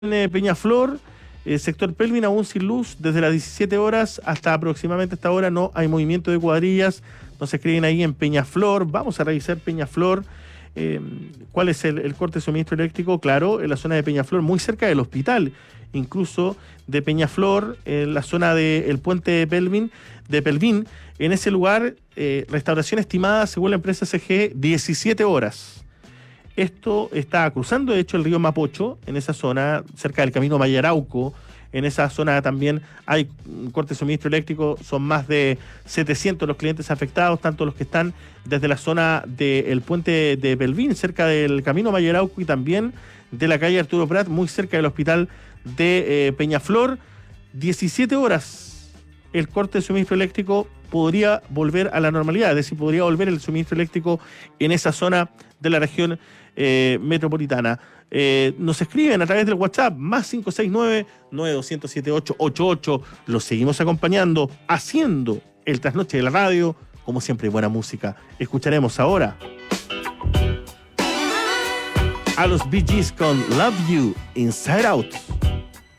Peñaflor, sector Pelvin aún sin luz, desde las 17 horas hasta aproximadamente esta hora no hay movimiento de cuadrillas, no se escriben ahí en Peñaflor. Vamos a revisar Peñaflor, cuál es el corte de suministro eléctrico. Claro, en la zona de Peñaflor, muy cerca del hospital, incluso de Peñaflor, en la zona del puente de Pelvin, en ese lugar, restauración estimada según la empresa CG, 17 horas. Esto está cruzando, de hecho, el río Mapocho, en esa zona, cerca del camino Mayarauco. En esa zona también hay un corte de suministro eléctrico, son más de 700 los clientes afectados, tanto los que están desde la zona del puente de Pelvin, cerca del camino Mayarauco, y también de la calle Arturo Prat, muy cerca del hospital de Peñaflor. 17 horas el corte de suministro eléctrico podría volver a la normalidad, es decir, podría volver el suministro eléctrico en esa zona de la región metropolitana. Nos escriben a través del WhatsApp, más 569-9207-888. Los seguimos acompañando, haciendo el trasnoche de la radio, como siempre, buena música. Escucharemos ahora a los Bee Gees con Love You Inside Out.